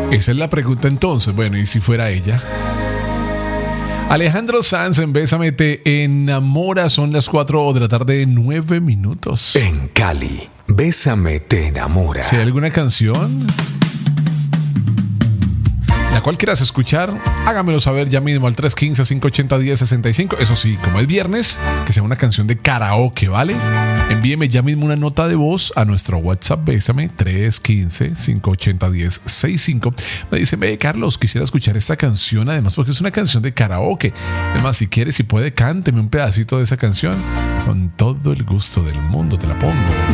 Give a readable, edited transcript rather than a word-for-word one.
Esa es la pregunta entonces. Bueno, ¿y si fuera ella? Alejandro Sanz en Bésame te enamora. Son las 4 de la tarde, 9 minutos. En Cali, Bésame te enamora. Si hay alguna canción la cual quieras escuchar, hágamelo saber ya mismo al 315-580-1065. Eso sí, como es viernes, que sea una canción de karaoke, ¿vale? Envíeme ya mismo una nota de voz a nuestro WhatsApp Bésame 315-580-1065. Me dice, Carlos, quisiera escuchar esta canción, además porque es una canción de karaoke. Además, si quieres, si puede, cánteme un pedacito de esa canción. Con todo el gusto del mundo te la pongo.